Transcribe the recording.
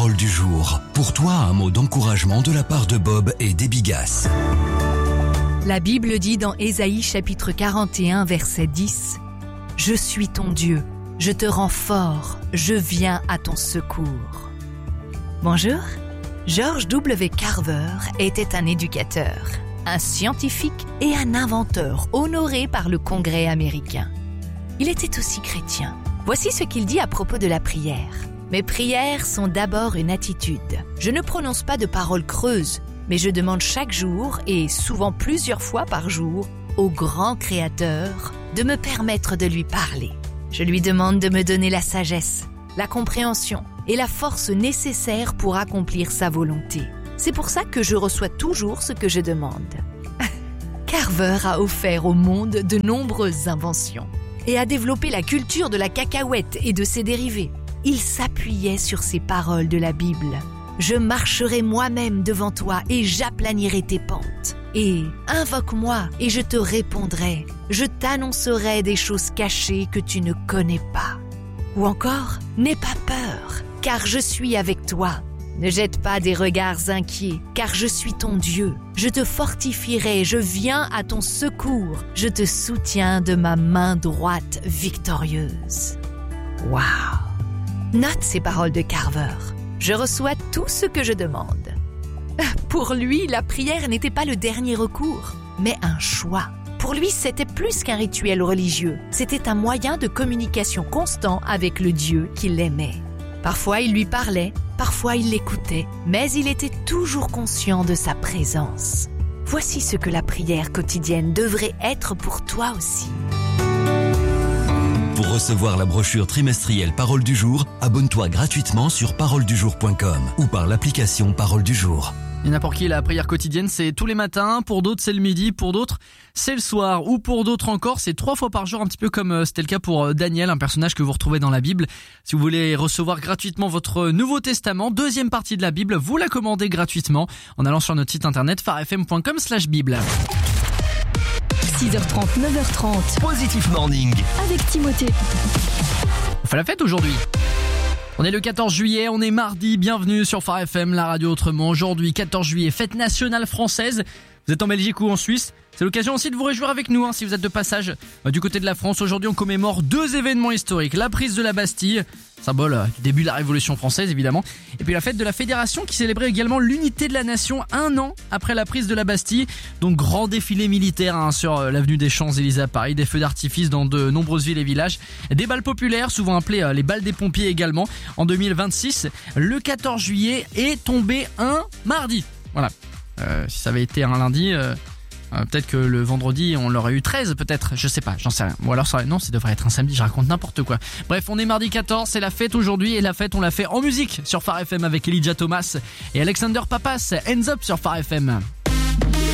parole du jour. Pour toi, un mot d'encouragement de la part de Bob et d'Ebigas. La Bible dit dans Ésaïe chapitre 41 verset 10 « Je suis ton Dieu, je te rends fort, je viens à ton secours. » Bonjour, George W. Carver était un éducateur, un scientifique et un inventeur honoré par le Congrès américain. Il était aussi chrétien. Voici ce qu'il dit à propos de la prière. « Mes prières sont d'abord une attitude. Je ne prononce pas de paroles creuses, mais je demande chaque jour, et souvent plusieurs fois par jour, au grand Créateur de me permettre de lui parler. Je lui demande de me donner la sagesse, la compréhension et la force nécessaires pour accomplir sa volonté. C'est pour ça que je reçois toujours ce que je demande. » Carver a offert au monde de nombreuses inventions et a développé la culture de la cacahuète et de ses dérivés. Il s'appuyait sur ces paroles de la Bible. « Je marcherai moi-même devant toi et j'aplanirai tes pentes. Et invoque-moi et je te répondrai. Je t'annoncerai des choses cachées que tu ne connais pas. » Ou encore, « N'aie pas peur, car je suis avec toi. Ne jette pas des regards inquiets, car je suis ton Dieu. Je te fortifierai, je viens à ton secours. Je te soutiens de ma main droite victorieuse. » Waouh! Note ces paroles de Carver. Je reçois tout ce que je demande. Pour lui, la prière n'était pas le dernier recours, mais un choix. Pour lui, c'était plus qu'un rituel religieux. C'était un moyen de communication constant avec le Dieu qu'il aimait. Parfois, il lui parlait, parfois il l'écoutait, mais il était toujours conscient de sa présence. Voici ce que la prière quotidienne devrait être pour toi aussi. Pour recevoir la brochure trimestrielle Parole du jour, abonne-toi gratuitement sur paroledujour.com ou par l'application Parole du jour. Il y en a pour qui la prière quotidienne c'est tous les matins, pour d'autres c'est le midi, pour d'autres c'est le soir, ou pour d'autres encore c'est 3 fois par jour, un petit peu comme c'était le cas pour Daniel, un personnage que vous retrouvez dans la Bible. Si vous voulez recevoir gratuitement votre Nouveau Testament, deuxième partie de la Bible, vous la commandez gratuitement en allant sur notre site internet farfm.com/bible. 6h30, 9h30. Positif Morning. Avec Timothée. On fait la fête aujourd'hui. On est le 14 juillet, on est mardi, bienvenue sur Phare FM, la radio autrement. Aujourd'hui, 14 juillet, fête nationale française. Vous êtes en Belgique ou en Suisse, c'est l'occasion aussi de vous réjouir avec nous si vous êtes de passage du côté de la France. Aujourd'hui, on commémore 2 événements historiques. La prise de la Bastille, symbole du début de la Révolution française évidemment. Et puis la fête de la Fédération qui célébrait également l'unité de la nation 1 an après la prise de la Bastille. Donc grand défilé militaire sur l'avenue des Champs-Élysées à Paris, des feux d'artifice dans de nombreuses villes et villages, des balles populaires souvent appelées les balles des pompiers également. En 2026, le 14 juillet est tombé un mardi. Voilà. Si ça avait été un lundi, peut-être que le vendredi on l'aurait eu 13 peut-être, je sais pas, j'en sais rien. Ou alors ça devrait être un samedi, je raconte n'importe quoi. Bref, on est mardi 14, c'est la fête aujourd'hui et la fête on l'a fait en musique sur Phare FM avec Elijah Thomas et Alexander Papas. Hands Up sur Phare FM.